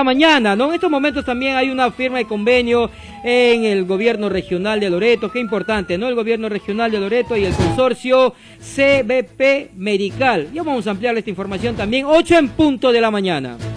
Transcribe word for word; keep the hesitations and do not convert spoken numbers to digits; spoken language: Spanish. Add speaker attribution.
Speaker 1: mañana, ¿no? En estos momentos también hay una firma de convenio en el gobierno regional de Loreto, qué importante, ¿no? El gobierno regional de Loreto y el consorcio C B P Medical. Ya vamos a ampliar esta información también, ocho en punto de la mañana.